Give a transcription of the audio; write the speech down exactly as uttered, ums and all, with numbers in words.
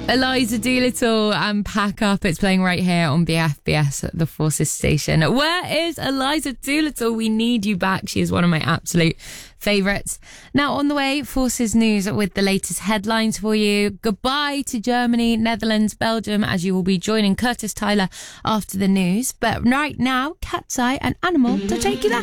Eliza Doolittle and Pack Up. It's playing right here on B F B S at the Forces station. Where is Eliza Doolittle? We need you back. She is one of my absolute favourites. Now, on the way, Forces News with the latest headlines for you. Goodbye to Germany, Netherlands, Belgium, as you will be joining Curtis Tyler after the news. But right now, Cat's Eye and Animal to take you there.